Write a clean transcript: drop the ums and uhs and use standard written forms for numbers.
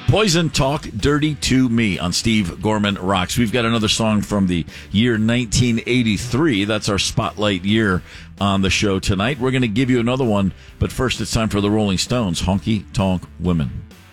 Poison, Talk Dirty to Me on Steve Gorman Rocks. We've got another song from the year 1983. That's our spotlight year on the show tonight. We're going to give you another one, but first it's time for the Rolling Stones, Honky Tonk Women.